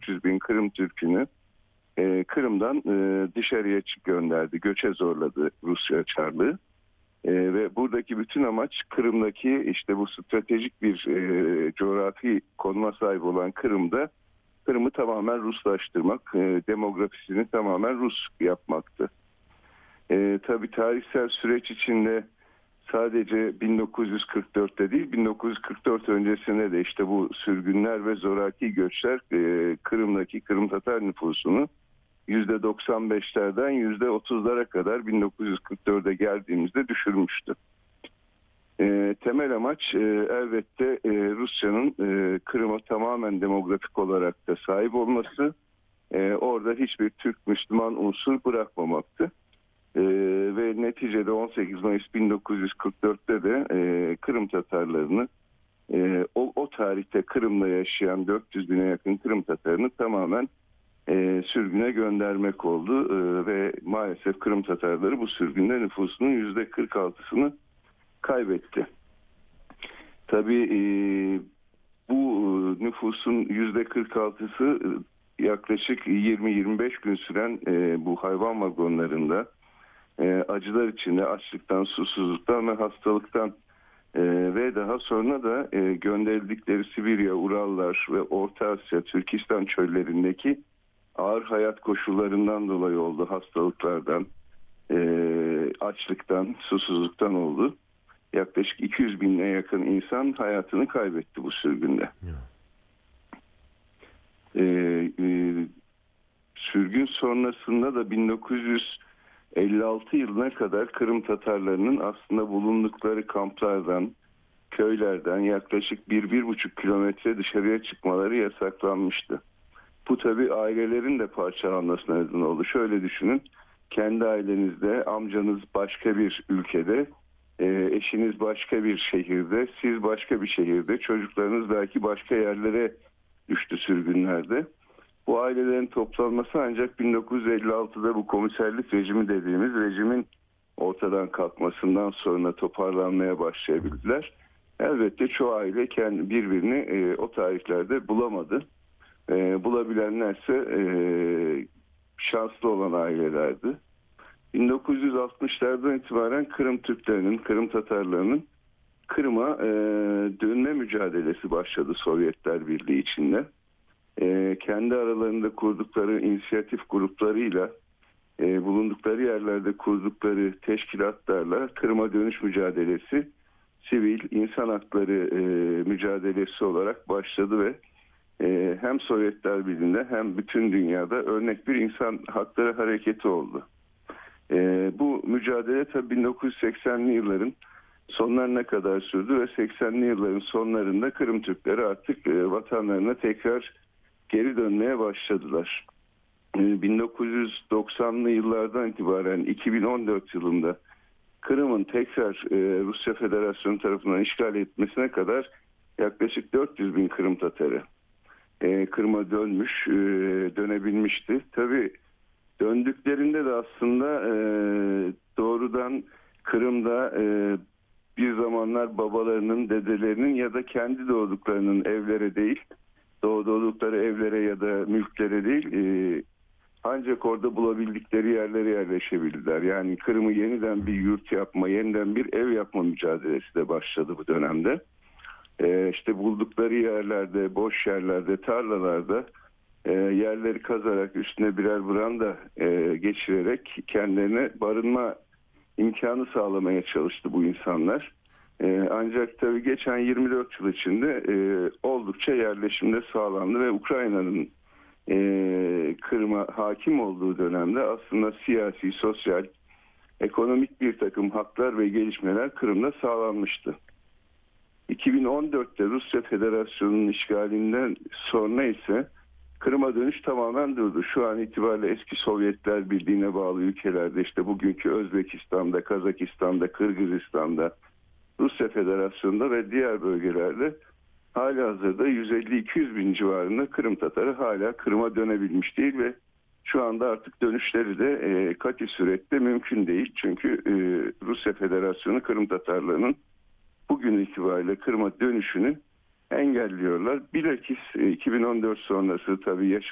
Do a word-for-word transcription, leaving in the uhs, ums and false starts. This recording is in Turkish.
dört yüz bin Kırım Türk'ünü e, Kırım'dan e, dışarıya çık gönderdi. Göçe zorladı Rusya Çarlığı. E, ve buradaki bütün amaç Kırım'daki işte bu stratejik bir e, coğrafi konuma sahip olan Kırım'da Kırım'ı tamamen Ruslaştırmak, e, demografisini tamamen Rus yapmaktı. E, tabii tarihsel süreç içinde sadece bin dokuz yüz kırk dörtte değil, bin dokuz yüz kırk dört öncesinde de işte bu sürgünler ve zoraki göçler e, Kırım'daki Kırım Tatar nüfusunu yüzde doksan beşlerden yüzde otuzlara kadar bin dokuz yüz kırk dörde geldiğimizde düşürmüştü. E, temel amaç e, elbette e, Rusya'nın e, Kırım'a tamamen demografik olarak da sahip olması, e, orada hiçbir Türk Müslüman unsur bırakmamaktı. Ee, ve neticede on sekiz Mayıs bin dokuz yüz kırk dörtte de e, Kırım Tatarlarını e, o, o tarihte Kırım'da yaşayan dört yüz bine yakın Kırım Tatarını tamamen e, sürgüne göndermek oldu e, ve maalesef Kırım Tatarları bu sürgünde nüfusunun yüzde kırk altısını kaybetti. Tabii e, bu nüfusun yüzde kırk altısı yaklaşık yirmi yirmi beş gün süren e, bu hayvan vagonlarında E, acılar içinde açlıktan, susuzluktan ve hastalıktan e, ve daha sonra da e, gönderildikleri Sibirya, Urallar ve Orta Asya, Türkistan çöllerindeki ağır hayat koşullarından dolayı oldu. Hastalıklardan, e, açlıktan, susuzluktan oldu. Yaklaşık iki yüz bine yakın insan hayatını kaybetti bu sürgünde. E, e, sürgün sonrasında da bin dokuz yüz elli altı yılına kadar Kırım Tatarlarının aslında bulundukları kamplardan, köylerden yaklaşık bir bir buçuk kilometre dışarıya çıkmaları yasaklanmıştı. Bu tabii ailelerin de parçalanmasına neden oldu. Şöyle düşünün, kendi ailenizde, amcanız başka bir ülkede, eşiniz başka bir şehirde, siz başka bir şehirde, çocuklarınız belki başka yerlere düştü sürgünlerde. Bu ailelerin toplanması ancak bin dokuz yüz elli altıda bu komiserlik rejimi dediğimiz rejimin ortadan kalkmasından sonra toparlanmaya başlayabildiler. Elbette çoğu aile kendi birbirini e, o tarihlerde bulamadı. E, bulabilenlerse e, şanslı olan ailelerdi. bin dokuz yüz altmışlardan itibaren Kırım Türklerinin, Kırım Tatarlarının Kırım'a e, dönme mücadelesi başladı Sovyetler Birliği içinde. E, kendi aralarında kurdukları inisiyatif gruplarıyla e, bulundukları yerlerde kurdukları teşkilatlarla Kırım'a dönüş mücadelesi sivil insan hakları e, mücadelesi olarak başladı ve e, hem Sovyetler Birliği'nde hem bütün dünyada örnek bir insan hakları hareketi oldu. E, bu mücadele tabii bin dokuz yüz seksenli yılların sonlarına kadar sürdü ve seksenli yılların sonlarında Kırım Türkleri artık e, vatanlarına tekrar geri dönmeye başladılar. bin dokuz yüz doksanlı yıllardan itibaren iki bin on dört yılında Kırım'ın tekrar Rusya Federasyonu tarafından işgal etmesine kadar yaklaşık dört yüz bin Kırım Tatarı Kırım'a dönmüş, dönebilmişti. Tabii döndüklerinde de aslında doğrudan Kırım'da bir zamanlar babalarının, dedelerinin ya da kendi doğduklarının evlere değil, doğdukları evlere ya da mülklere değil, e, ancak orada bulabildikleri yerlere yerleşebildiler. Yani Kırım'ı yeniden bir yurt yapma, yeniden bir ev yapma mücadelesi de başladı bu dönemde. E, işte buldukları yerlerde, boş yerlerde, tarlalarda e, yerleri kazarak üstüne birer branda e, geçirerek kendilerine barınma imkanı sağlamaya çalıştı bu insanlar. Ee, ancak tabii geçen yirmi dört yıl içinde e, oldukça yerleşimde sağlandı ve Ukrayna'nın e, Kırım'a hakim olduğu dönemde aslında siyasi, sosyal, ekonomik bir takım haklar ve gelişmeler Kırım'da sağlanmıştı. iki bin on dörtte Rusya Federasyonu'nun işgalinden sonra ise Kırım'a dönüş tamamen durdu. Şu an itibariyle eski Sovyetler Birliği'ne bağlı ülkelerde işte bugünkü Özbekistan'da, Kazakistan'da, Kırgızistan'da, Rusya Federasyonu'nda ve diğer bölgelerde halihazırda yüz elli iki yüz bin civarında Kırım Tatarı hala Kırım'a dönebilmiş değil ve şu anda artık dönüşleri de e, kati surette mümkün değil. Çünkü e, Rusya Federasyonu Kırım Tatarlarının bugün itibariyle Kırım'a dönüşünü engelliyorlar. Bilakis e, iki bin on dört sonrası tabii yaşanan